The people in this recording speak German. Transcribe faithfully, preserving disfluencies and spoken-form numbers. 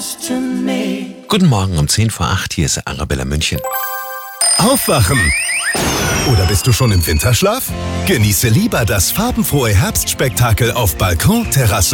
Guten Morgen um zehn vor acht, hier ist Arabella München. Aufwachen! Oder bist du schon im Winterschlaf? Genieße lieber das farbenfrohe Herbstspektakel auf Balkon, Terrasse